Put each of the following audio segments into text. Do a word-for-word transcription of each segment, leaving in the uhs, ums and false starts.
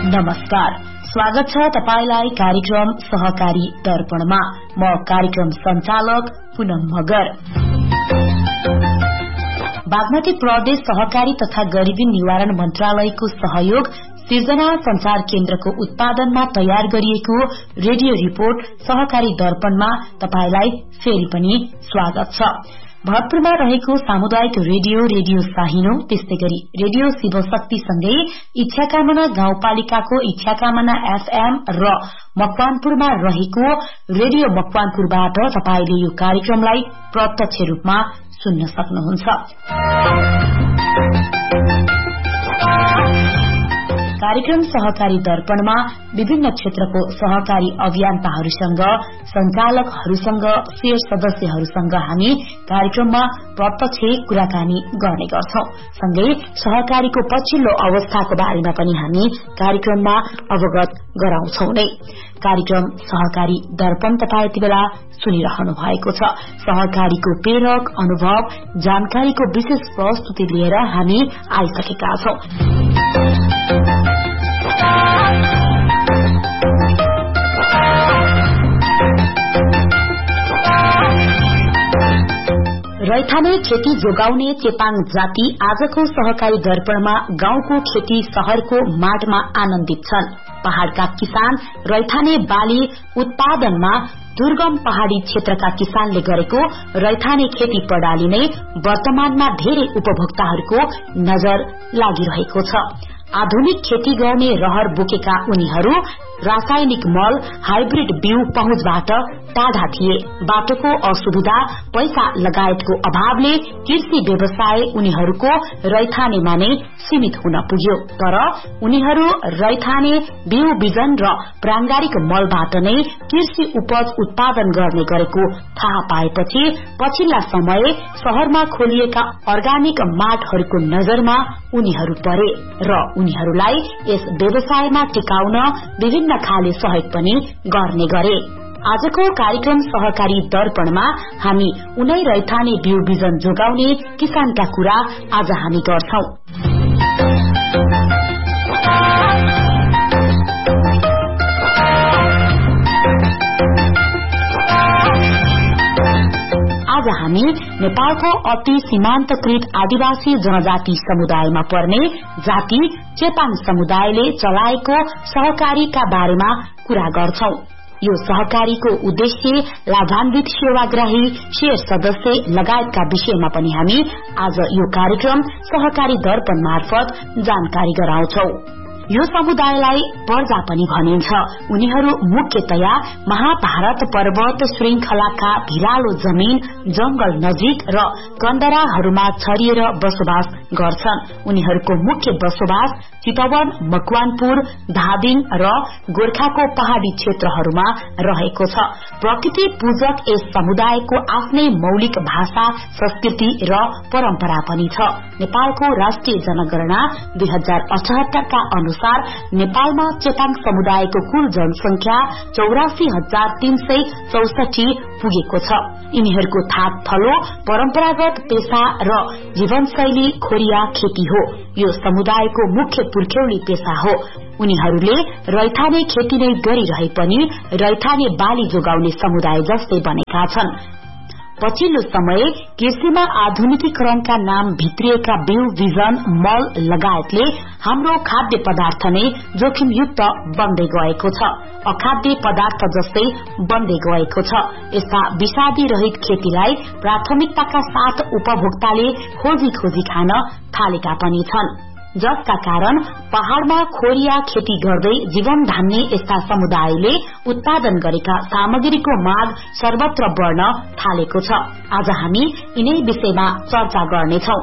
नमस्कार, स्वागत छ तपाईलाई कार्यक्रम सहकारी दर्पणमा। म कार्यक्रम संचालक पुनम मगर। बागमती प्रदेश सहकारी तथा गरिबी निवारण मन्त्रालयको सहयोग सिर्जना संचार केन्द्रको उत्पादनमा तयार गरिएको रेडियो रिपोर्ट सहकारी दर्पणमा तपाईलाई फेरि पनि स्वागत छ। भरतपुरमा रहेको सामुदायिक रेडियो रेडियो साहिनो, त्यस्तै गरी रेडियो शिवशक्तिसँगै इच्छाकामना गाउँपालिकाको इच्छाकामना एफएम र मकवानपुरमा रहेको रेडियो मकवानपुरबाट तपाईले यो कार्यक्रमलाई प्रत्यक्ष रूपमा सुन्न सक्नुहुन्छ। कार्यक्रम सहकारी दर्पणमा विभिन्न क्षेत्रको सहकारी अभियन्ताहरूसँग, संचालकहरूसँग, शेयर सदस्यहरूसँग हामी कार्यक्रममा प्रत्यक्ष कुराकानी गर्ने गर्छौं। सँगै सहकारीको पछिल्लो अवस्थाको बारेमा पनि हामी कार्यक्रममा अवगत गराउँछौं नै। कार्यक्रम सहकारी दर्पण तपाईं यति बेला सुनिरहनु भएको छ। सहकारीको प्रेरक अनुभव, जानकारीको विशेष प्रस्तुति लिएर हामी आइसकेका छौं। रैथाने खेती जोगाउने चेपाङ जाति आजको सहकारी दर्पणमा गाउँको खेती शहरको माटमा आनन्दित छन्। पहाड़का किसान रैथाने बाली उत्पादनमा दुर्गम पहाड़ी क्षेत्रका किसानले गरेको रैथाने खेती प्रणाली नै वर्तमानमा धेरै उपभोक्ताहरूको नजर लागिरहेको छ। आधुनिक खेती गर्ने रहर बोकेका उनीहरू रासायनिक मल, हाइब्रिड बिउ पहुँचबाट टाढा थिए। बाटोको असुविधा, पैसा लगायतको अभावले कृषि व्यवसाय उनीहरूको रैथानेमा नै सीमित हुन पुग्यो। तर उनीहरू रैथाने बिउ बिजन र प्रांगारिक मलबाट नै कृषि उपज उत्पादन गर्ने गरेको थाहा पाएपछि पछिल्ला समय शहरमा खोलिएका अर्गानिक माटहरूको नजरमा उनीहरू परे र उनीहरूलाई यस व्यवसायमा टिकाउन विभिन्न खाले सहयोग पनि गर्ने गरे। आजको कार्यक्रम सहकारी दर्पणमा हामी उनै रैथाने बिउ बिजन जोगाउने किसानका कुरा आज हामी गर्छौं। आज हामी नेपालको अति सीमान्तकृत आदिवासी जनजाति समुदायमा पर्ने जाति चेपाङ समुदायले चलाएको सहकारीका बारेमा कुरा गर्छौं। यो सहकारीको उद्देश्य, लाभान्वित सेवाग्राही, शेयर सदस्य लगायतका विषयमा पनि हामी आज यो कार्यक्रम सहकारी दर्पण मार्फत जानकारी गराउँछौं। यो समुदायलाई पर्जा पनि भनिन्छ। उनीहरू मुख्यतया महाभारत पर्वत श्रृंखलाका भिरालो जमीन, जंगल नजिक र कन्दराहरूमा छरिएर बसोबास गर्छन्। उनीहरूको मुख्य बसोबास चितवन, मकवानपुर, धादिङ र गोर्खाको पहाड़ी क्षेत्रहरूमा रहेको छ। प्रकृति पूजक यस समुदायको आफ्नै मौलिक भाषा, संस्कृति र परम्परा पनि छ। नेपालको राष्ट्रिय जनगणना दुई हजार अठहत्तरका अनुसार नेपालमा चेपाङ समुदायको कुल जनसंख्या चौरासी हजार तीन सय चौसठी पुगेको छ। यिनीहरूको थाक थलो, परम्परागत पेशा र जीवनशैली खोरिया खेती हो। यो समुदायको मुख्य पुर्ख्यौली पेशा हो। उनीहरूले रैथाने खेती नै गरिरहे पनि रैथाने बाली जोगाउने समुदाय जस्तै बनेका छन्। पछिल्लो समय कृषिमा आधुनिकीकरणका नाम भित्रिएका बिउ बिजन, मल लगायतले हाम्रो खाद्य पदार्थ नै जोखिमयुक्त बन्दै गएको छ। अखाद्य पदार्थ जस्तै बन्दै गएको छ। यस्ता विषादी रहित खेतीलाई प्राथमिकताका साथ उपभोक्ताले खोजी खोजी खान थालेका पनि छन्, जसका कारण पहाड़मा खोरिया खेती गर्दै जीवन धान्ने यस्ता समुदायले उत्पादन गरेका सामग्रीको माग सर्वत्र बढ्न थालेको छ। आज हामी यिनै विषयमा चर्चा गर्नेछौं।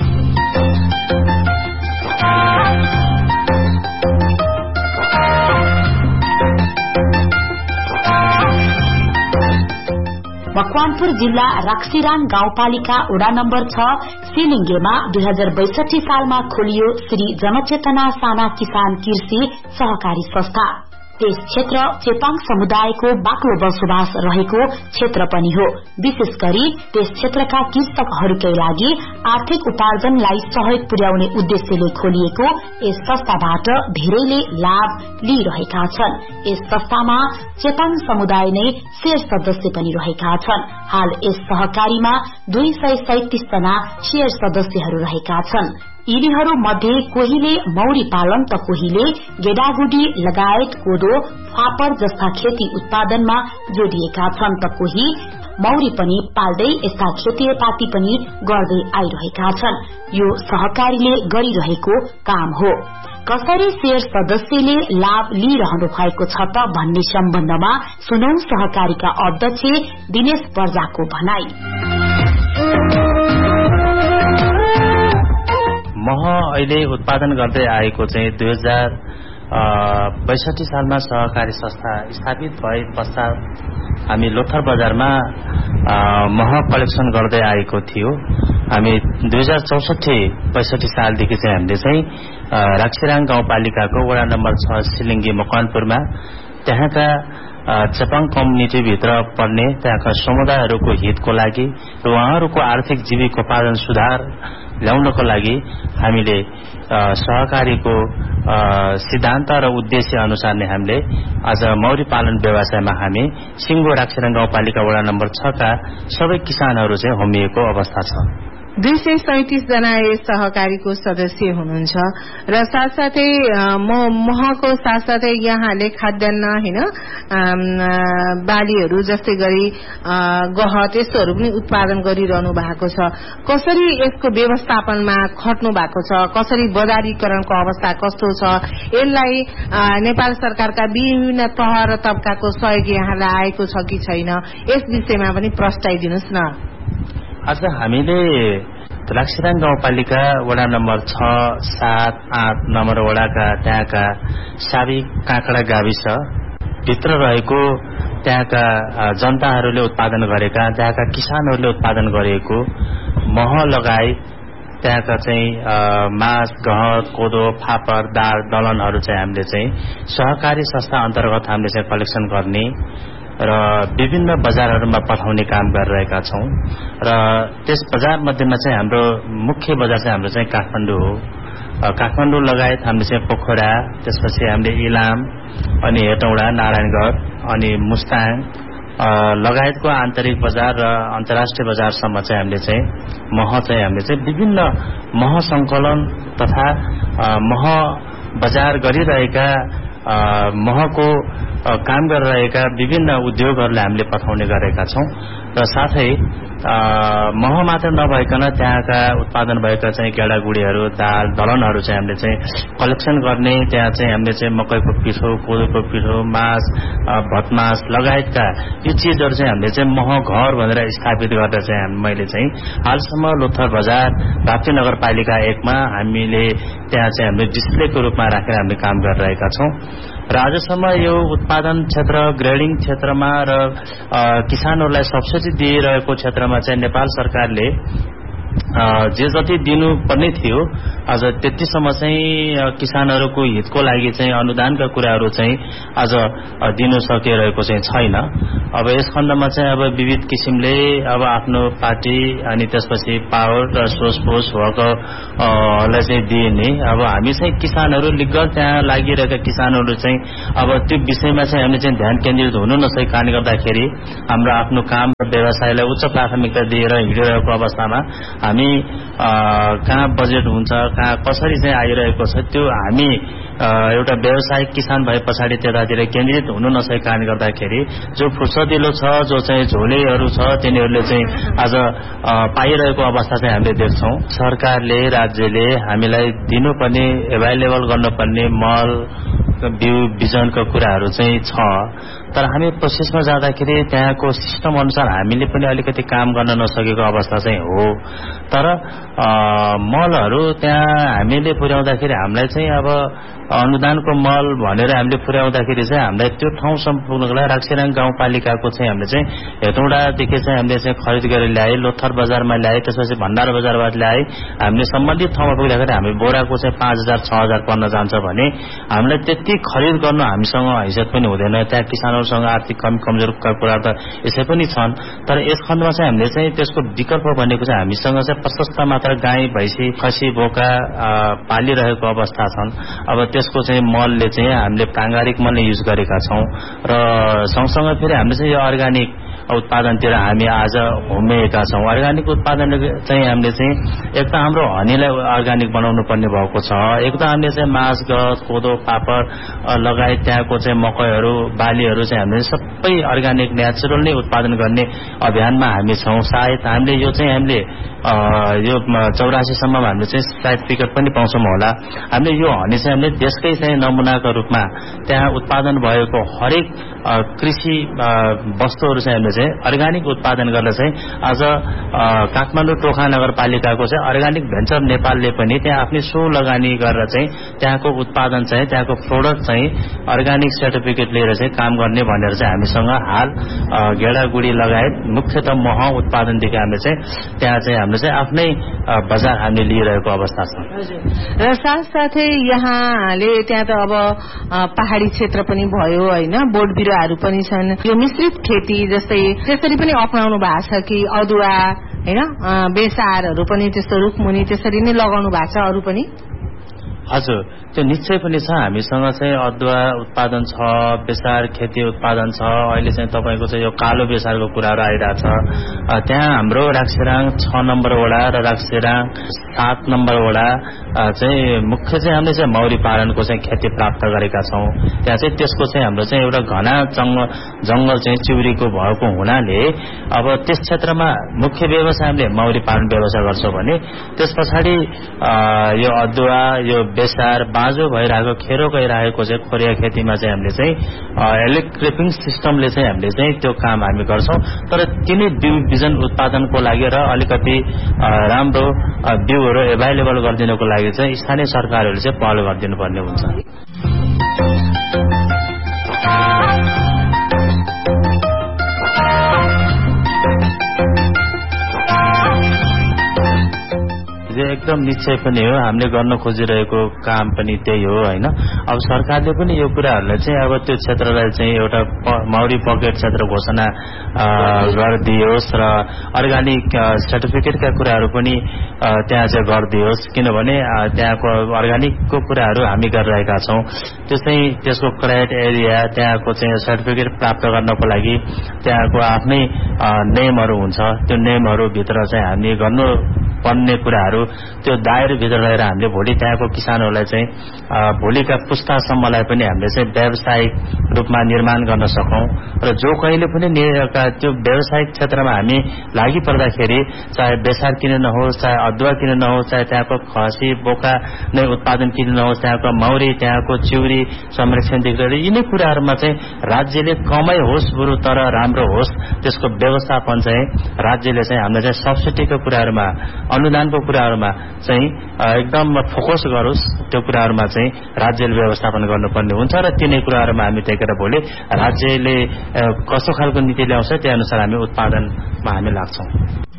मकवानपुर जिल्ला राक्सिराङ गाउँपालिका वडा नम्बर छ सिलिङ्गेमा दुई हजार बैसठी सालमा खोलियो श्री जनचेतना साना किसान कृषि सहकारी संस्था। त्यस क्षेत्र चेपाङ समुदायको बाक्लो बसोबास रहेको क्षेत्र पनि हो। विशेष गरी त्यस क्षेत्रका कृषकहरूकै लागि आर्थिक उपार्जनलाई सहयोग पुर्याउने उद्देश्यले खोलिएको यस संस्थाबाट धेरैले लाभ लिइरहेका छन्। यस संस्थामा चेपाङ समुदाय नै शेयर सदस्य पनि रहेका छन्। हाल यस सहकारीमा दुई सय सैतिस जना शेयर सदस्यहरू रहेका छन्। यिनीहरू मध्ये कोहीले मौरी पालन त कोहीले गेडागुडी लगायत कोदो फापर जस्ता खेती उत्पादनमा जोडिएका छन् त कोही मौरी पनि पाल्दै यस्ता खेतीपाती पनि गर्दै आइरहेका छन्। यो सहकारीले गरिरहेको काम हो। कसरी शेयर सदस्यले लाभ लिइरहनु भएको छ त भन्ने सम्बन्धमा सुनौ सहकारीका अध्यक्ष दिनेश पर्जाको भनाई। मह अहिले उत्पादन गर्दै आएको चाहिँ दुई हजार बैसठी सालमा सहकारी संस्था स्थापित भए पश्चात हामी लोथर बजारमा मह कलेक्सन गर्दै आएको थियो। हामी दुई हजार चौसठी पैसठी सालदेखि चाहिँ हामीले चाहिँ राक्सिराङ गाउँपालिकाको वडा नम्बर छ सिलिङ्गी मकवानपुरमा त्यहाँका चेपाङ कम्युनिटीभित्र पर्ने त्यहाँका समुदायहरूको हितको लागि र उहाँहरूको आर्थिक जीविकोपार्जन सुधार ल्याउनको लागि हामीले सहकारीको सिद्धान्त र उद्देश्य अनुसार नै हामीले आज मौरी पालन व्यवसायमा हामी सिंगो राक्सिराङ गाउँपालिका वडा नम्बर छ का सबै किसानहरू चाहिँ होमिएको अवस्था छ। दुई सय सैतिस जना यस सहकारीको सदस्य हुनुहुन्छ र साथसाथै महको साथसाथै यहाँले खाद्यान्न हैन बालीहरू जस्तै गरी गहत यस्तोहरू पनि उत्पादन गरिरहनु भएको छ। कसरी यसको व्यवस्थापनमा खट्नु भएको छ, कसरी बजारीकरणको अवस्था कस्तो छ, यसलाई नेपाल सरकारका विभिन्न तह र तबकाको सहयोग यहाँलाई आएको छ कि छैन, यस विषयमा पनि प्रस्ताइदिनुस् न। आज हामीले राक्सिराङ गाउँपालिका वडा नम्बर छ सात आठ नम्बर वडाका त्यहाँका साबी काँकडा गाविस भित्र रहेको त्यहाँका जनताहरूले उत्पादन गरेका त्यहाँका किसानहरूले उत्पादन गरेको मह लगायत त्यहाँका चाहिँ मास गहत कोदो फापर दाल दलनहरू चाहिँ हामीले चाहिँ सहकारी संस्था अन्तर्गत हामीले चाहिँ कलेक्सन गर्ने र विभिन्न बजारहरूमा पठाउने काम गरिरहेका छौं र त्यस बजार मध्येमा चाहिँ हाम्रो मुख्य बजार चाहिँ हाम्रो चाहिँ काठमाडौँ हो। काठमाडौँ लगायत हामीले चाहिँ पोखरा, त्यसपछि हामीले इलाम अनि हेटौडा, नारायणगढ अनि मुस्ताङ लगायतको आन्तरिक बजार र अन्तर्राष्ट्रिय बजारसम्म चाहिँ हामीले चाहिँ मह चाहिँ हामीले चाहिँ विभिन्न मह संकलन तथा मह बजार गरिरहेका महको काम गरिरहेका विभिन्न उद्योगहरूलाई हामीले पठाउने गरेका छौं र साथै मह मात्र नभइकन त्यहाँका उत्पादन भएका चाहिँ गेडागुडीहरू दाल दलनहरू चाहिँ हामीले चाहिँ कलेक्सन गर्ने त्यहाँ चाहिँ हामीले चाहिँ मकैको पिठो कोदोको पिठो मास भटमास लगायतका यो चीजहरू चाहिँ हामीले चाहिँ मह घर भनेर स्थापित गरेर चाहिँ मैले चाहिँ हालसम्म लोथर बजार राप्ती नगरपालिका एकमा हामीले त्यहाँ चाहिँ हामीले डिस्प्लेको रूपमा राखेर हामीले काम गरिरहेका छौं र आजसम्म यो उत्पादन क्षेत्र ग्रेडिङ क्षेत्रमा र किसानहरूलाई सब्सिडी दिइरहेको क्षेत्रमा चाहिँ नेपाल सरकारले जे जति दिनुपर्ने थियो आज त्यतिसम्म चाहिँ किसानहरूको हितको लागि चाहिँ अनुदानका कुराहरू चाहिँ आज दिन सकिरहेको चाहिँ छैन। अब यस खण्डमा चाहिँ अब विविध किसिमले अब आफ्नो पार्टी अनि त्यसपछि पावर र सोर्सफोर्स भएकोलाई चाहिँ दिइने अब हामी चाहिँ किसानहरू लिगल त्यहाँ लागिरहेका किसानहरू चाहिँ अब त्यो विषयमा चाहिँ हामीले चाहिँ ध्यान केन्द्रित हुनु नसकेको कारणले गर्दाखेरि हाम्रो आफ्नो काम र व्यवसायलाई उच्च प्राथमिकता दिएर हिँडिरहेको अवस्थामा हामी कहाँ बजेट हुन्छ कहाँ कसरी चाहिँ आइरहेको छ त्यो हामी एउटा व्यावसायिक किसान भए पछाडि त्यतातिर केन्द्रित हुनु नसकेको कारणले गर्दाखेरि जो फुर्सदिलो छ जो चाहिँ झोलेहरू छ तिनीहरूले चाहिँ आज पाइरहेको अवस्था चाहिँ हामीले देख्छौं। सरकारले राज्यले हामीलाई दिनुपर्ने एभाइलेबल गर्नुपर्ने मल बिउ बिजनको कुराहरू चाहिँ छ तर हामी प्रोसेसमा जाँदाखेरि त्यहाँको सिस्टम अनुसार हामीले पनि अलिकति काम गर्न नसकेको अवस्था चाहिँ हो। तर मलहरू त्यहाँ हामीले पुर्याउँदाखेरि हामीलाई चाहिँ अब अनुदानको मल भनेर हामीले पुर्याउँदाखेरि चाहिँ हामीलाई त्यो ठाउँसम्म पुग्नको लागि राक्सिराङ गाउँपालिकाको चाहिँ हामीले चाहिँ हेटौँडादेखि चाहिँ हामीले चाहिँ खरिद गरेर ल्याए, लोथर बजारमा ल्याए, त्यसपछि भण्डार बजारबाट ल्याए। हामीले सम्बन्धित ठाउँमा पुग्दाखेरि हामी बोराको चाहिँ पाँच हजार छ हजार पर्न जान्छ भने हामीलाई त्यति खरिद गर्नु हामीसँग हैसियत पनि हुँदैन। त्यहाँ किसानहरूसँग आर्थिक कमी कमजोरका कुरा त यसै पनि छन्। तर यस खण्डमा चाहिँ हामीले चाहिँ त्यसको विकल्प भनेको चाहिँ हामीसँग चाहिँ प्रशस्त मात्रा गाई भैँसी खसी बोका पालिरहेको अवस्था छन्। अब त्यसको चाहिँ मलले चाहिँ हामीले प्राङ्गारिक मल युज गरेका छौं र सँगसँगै फेरि हामीले चाहिँ यो अर्ग्यानिक उत्पादनतिर हामी आज होमिएका छौं। अर्ग्यानिक उत्पादन चाहिँ हामीले चाहिँ एक त हाम्रो हनीलाई अर्ग्यानिक बनाउनु पर्ने भएको छ, एक त हामीले चाहिँ मास गहत कोदो पापड लगायत त्यहाँको चाहिँ मकैहरू बालीहरू चाहिँ हामीले सबै अर्ग्यानिक नेचुरल नै उत्पादन गर्ने अभियानमा हामी छौं। सायद हामीले यो चाहिँ हामीले यो चौरासी सम्ममा हामीले चाहिँ सर्टिफिकेट पनि पाउँछौं होला। हामीले यो हनी चाहिँ हामीले देशकै चाहिँ नमुनाको रूपमा त्यहाँ उत्पादन भएको हरेक कृषि वस्तुहरू चाहिँ हामीले चाहिँ अर्ग्यानिक उत्पादन गरेर चाहिँ आज काठमाडौँ टोखा नगरपालिकाको चाहिँ अर्ग्यानिक भेन्चर नेपालले पनि त्यहाँ आफ्नै सो लगानी गरेर चाहिँ त्यहाँको उत्पादन चाहिँ त्यहाँको प्रोडक्ट चाहिँ अर्ग्यानिक सर्टिफिकेट लिएर चाहिँ काम गर्ने भनेर चाहिँ हामीसँग हाल गेडागुडी लगायत मुख्यतः मह उत्पादनदेखि हामीले चाहिँ त्यहाँ चाहिँ हामीले चाहिँ आफ्नै बजार हामीले लिइरहेको अवस्था छ। र साथसाथै यहाँले त्यहाँ त अब पहाड़ी क्षेत्र पनि भयो हैन, बोट बिरुवाहरू पनि छन्। यो मिश्रित खेती जस्तै त्यसरी पनि अपनाउनु भएको छ कि अदुवा हैन बेसारहरू पनि त्यस्तो रुखमुनि त्यसरी नै लगाउनु भएको छ अरू पनि? हजुर, त्यो निश्चय पनि छ। हामीसँग चाहिँ अदुवा उत्पादन छ, बेसार खेती उत्पादन छ। अहिले चाहिँ तपाईको चाहिँ यो कालो बेसारको कुराहरू आइरहेको छ। त्यहाँ हाम्रो राक्सिराङ छ नम्बर वडा र राक्सिराङ सात नम्बर वडा चाहिँ मुख्य चाहिँ हामीले चाहिँ मौरी पालनको चाहिँ खेती प्राप्त गरेका छौं। त्यहाँ चाहिँ त्यसको चाहिँ हाम्रो चाहिँ एउटा घना जंगल जंगल चाहिँ चिउरीको भएको हुनाले अब त्यस क्षेत्रमा मुख्य व्यवसाय हामीले मौरी पालन व्यवसाय गर्छौं भने त्यस पछाडि यो अदुवा यो बेसार बाँझो भइरहेको खेरो गइरहेको चाहिँ खोरिया खेतीमा चाहिँ हामीले चाहिँ इलेक्ट्रिपिङ सिस्टमले चाहिँ हामीले चाहिँ त्यो काम हामी गर्छौं। तर तिनै बिउ बिजन उत्पादनको लागि र अलिकति राम्रो बिउहरू एभाइलेबल गरिदिनको लागि चाहिँ स्थानीय सरकारहरूले चाहिँ पहल गरिदिनु पर्ने हुन्छ। एकदम निश्चय पनि हो, हामीले गर्न खोजिरहेको काम पनि त्यही हो हैन। अब सरकारले पनि यो कुराहरूलाई चाहिँ अब त्यो क्षेत्रलाई चाहिँ एउटा मौरी पकेट क्षेत्र घोषणा गरिदियोस् र अर्ग्यानिक सर्टिफिकेटका कुराहरू पनि त्यहाँ चाहिँ गरिदियोस्, किनभने त्यहाँको अर्ग्यानिकको कुराहरू हामी गरिरहेका छौं। त्यो चाहिँ त्यसको क्राइट एरिया त्यहाँको चाहिँ सर्टिफिकेट प्राप्त गर्नको लागि त्यहाँको आफ्नै नेमहरू हुन्छ। त्यो नेमहरू भित्र चाहिँ हामी गर्नु पर्ने कुराहरू त्यो दायरा भित्र रहेर हामीले भोलि त्यहाँको किसानहरूलाई चाहिँ भोलिका पुस्तासम्मलाई पनि हामीले चाहिँ व्यावसायिक रूपमा निर्माण गर्न सकौं र जो कहिले पनि त्यो व्यावसायिक क्षेत्रमा हामी लागि पर्दाखेरि चाहे बेसार किन नहोस्, चाहे अदुवा किन नहोस्, चाहे त्यहाँको खसी बोका नै उत्पादन किन नहोस्, त्यहाँको मौरी त्यहाँको चिउरी संरक्षणदेखि लिएर यिनै कुराहरूमा चाहिँ राज्यले कमै होस् बरु तर राम्रो होस् त्यसको व्यवस्थापन चाहिँ राज्यले चाहिँ हामीले चाहिँ सब्सिडीको कुराहरूमा अनुदानको कुराहरूमा चाहिँ एकदम फोकस गरोस्। त्यो कुराहरूमा चाहिँ राज्यले व्यवस्थापन गर्नुपर्ने हुन्छ र तिनै कुराहरूमा हामी टेकेर भोलि राज्यले कस्तो खालको नीति ल्याउँछ त्यही अनुसार हामी उत्पादनमा हामी लाग्छौं।